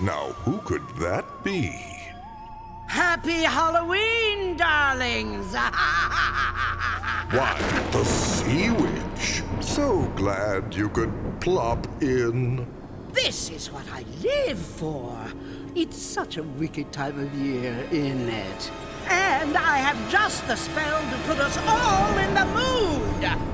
Now, who could that be? Happy Halloween, darlings! Why, the Sea Witch. So glad you could plop in. This is what I live for. It's such a wicked time of year, isn't it? And I have just the spell to put us all in the mood.